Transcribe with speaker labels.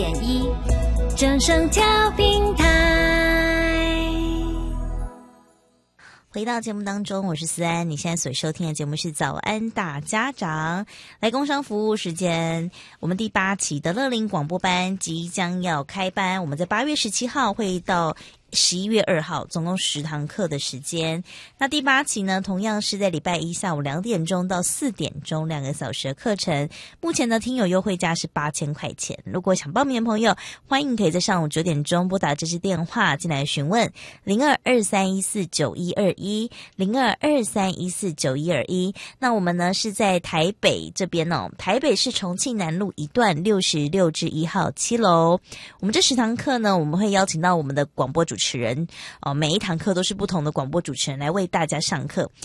Speaker 1: 1正声调频台。
Speaker 2: 回到节目当中，我是思安。你现在所收听的节目是早安大家长，来工商服务时间。我们第8期的乐龄广播班即将要开班，我们在8月17号会到11月2号，总共10堂课的时间。那第8期呢，同样是在礼拜一下午2点钟到4点钟2个小时的课程。目前呢，听友优惠价是8000块钱。如果想报名的朋友，欢迎可以在上午9点钟拨打这支电话进来询问02231491210223149121。那我们呢是在台北这边哦，台北市重庆南路1段66至1号7楼。我们这10堂课呢，我们会邀请到我们的广播主持人每一堂课都是不同的广播主持人来为大家上课。